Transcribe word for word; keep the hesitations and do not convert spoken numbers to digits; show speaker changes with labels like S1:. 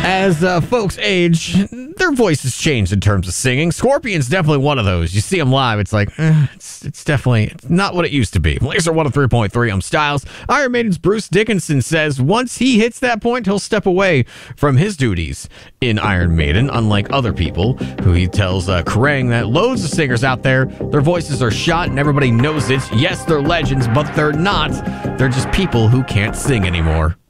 S1: As uh, folks age, their voices change in terms of singing. Scorpion's definitely one of those. You see them live, it's like, eh, it's, it's definitely it's not what it used to be. Laser one oh three point three, I'm Styles. Iron Maiden's Bruce Dickinson says once he hits that point, he'll step away from his duties in Iron Maiden, unlike other people who he tells uh, Kerrang that loads of singers out there, their voices are shot and everybody knows it. Yes, they're legends, but they're not. They're just people who can't sing anymore.